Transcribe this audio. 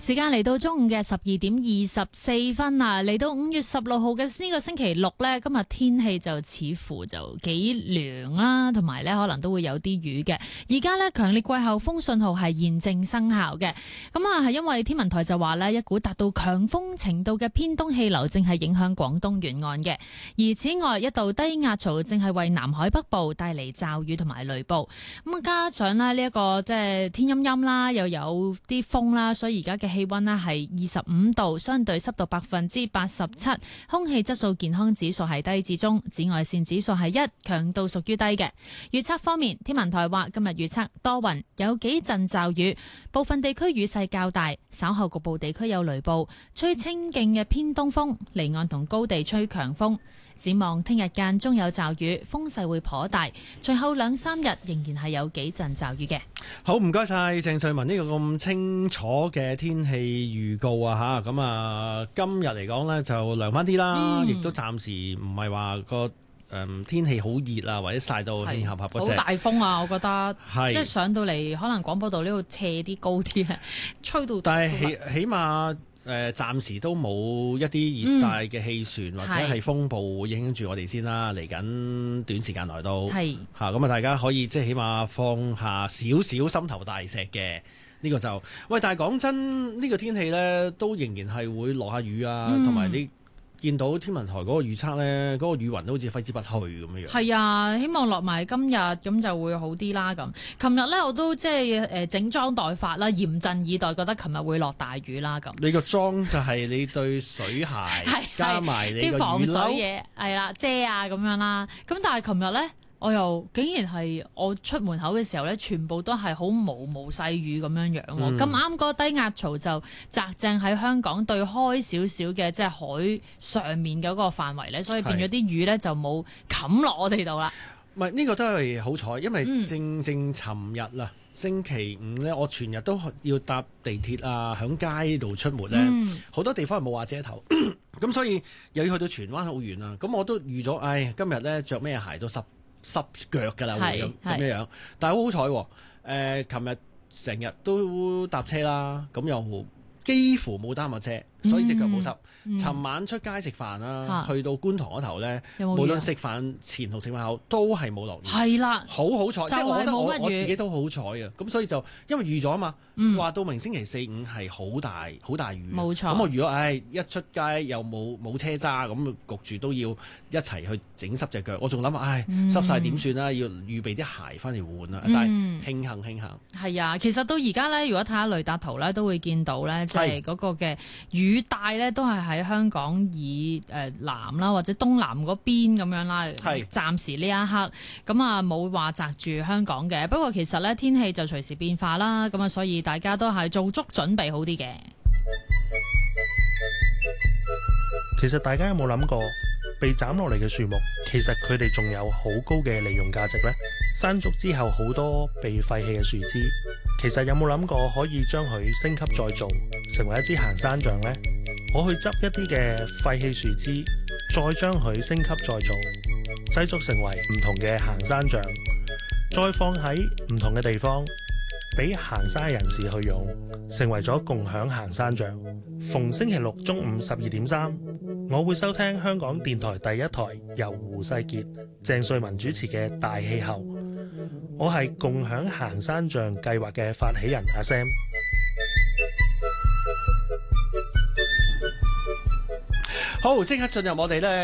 時間嚟到中午嘅12:24嚟到5月16號嘅呢個星期六呢，今日天氣就似乎就幾涼啦，同埋呢可能都會有啲雨嘅。而家呢，強烈季候風信號係現正生效嘅，咁係因為天文台就話呢，一股達到強風程度嘅偏東氣流正係影響廣東沿岸嘅，而此外一道低壓槽正係為南海北部帶嚟驟雨同埋雷暴，咁加上呢一個即係天陰陰啦，又有啲風啦，所以而家嘅氣溫呢係25度，相對濕度87%，空氣質素健康指數係低至中，紫外線指數係1，強度屬於低嘅。預測方面，天文台話今日預測多雲，有幾陣驟雨，部分地區雨勢較大，稍後局部地區有雷暴，吹清勁嘅偏東風，離岸同高地吹強風。展望聽日間中有驟雨，風勢會頗大，隨後2-3日仍然係有幾陣驟雨嘅。 好，唔該晒鄭瑞文呢個咁清楚嘅天氣預告啊吓，咁啊今日嚟講呢就涼翻啲啦，亦都暫時唔係話個天氣好熱啊，或者曬到興合合嗰隻。 好大風啊！我覺得係即係上到嚟，可能廣播道呢度斜啲高啲咧，吹到。 但係起碼暫時都冇一啲熱帶嘅氣旋或者係風暴會影響住我哋先啦。嚟緊短時間內都係嚇，咁啊大家可以即係起碼放下少少心頭大石嘅呢個就喂。但係講真，呢個天氣咧都仍然係會落下雨啊，同埋你見到天文台嗰個預測咧，嗰個雨雲都好似揮之不去咁樣樣。係啊，希望落埋今日咁就會好啲啦。咁，琴日咧我都即係整裝待發啦，嚴陣以待，覺得琴日會落大雨啦。咁你個裝就係你對水鞋加埋你個啲防水嘢，係啦，遮啊咁樣啦。咁但係琴日咧，我又竟然係我出門口嘅時候咧，全部都係好毛細雨咁樣樣喎。咁啱嗰個低壓槽就擲正喺香港對開少少嘅即係海上面嘅嗰個範圍咧，所以變咗啲雨咧就冇冚落我哋度啦。 唔係呢個都係好彩，因為正尋日啦，星期五咧，我全日都要搭地鐵啊，響街度出門咧，好多地方係冇話遮頭，咁所以又要去到荃灣好遠啊。咁我都預咗，今日咧着咩鞋都濕腳㗎啦，會咁樣。但係好好彩，琴日成日都搭車啦，咁又幾乎冇擔架車，所以隻腳冇濕。尋晚出街食飯啦，去到觀塘嗰頭咧，無論食飯前同食飯後都係冇落雨。係啦，好彩，即係我覺得我自己都好彩啊！咁所以就因為預咗啊嘛，話到明星期4、5係好大雨。冇錯。咁我預咗，一出街又冇車揸，咁焗住都要一齊去整濕隻腳。我仲諗濕晒點算啦？要預備啲鞋翻嚟換啦。但係慶幸。係啊，其實到而家咧，如果睇下雷達圖咧，都會見到咧，即係嗰個嘅雨帶咧，都係喺香港以南啦，或者東南嗰邊咁樣啦。係暫時呢一刻咁啊，冇話擲住香港嘅。不過其實咧，天氣就隨時變化啦。咁啊，所以大家都係做足準備好啲嘅。 其實大家有冇諗過，被斬落嚟嘅樹木，其實佢哋仲有好高嘅利用價值呢？山竹之後好多被廢棄嘅樹枝，其實有冇諗過可以將佢升級再造，成為一支行山杖呢？我去執一啲嘅廢棄樹枝，再將佢升級再造，製作成為唔同嘅行山杖，再放喺唔同嘅地方，俾行山人士去用，成為咗共享行山杖。逢星期六中午12:3，我會收聽香港電台第一台由胡世傑、鄭瑞文主持嘅大氣候。我係共享行山杖計劃嘅發起人阿 Sam。 好，即刻進入我哋咧。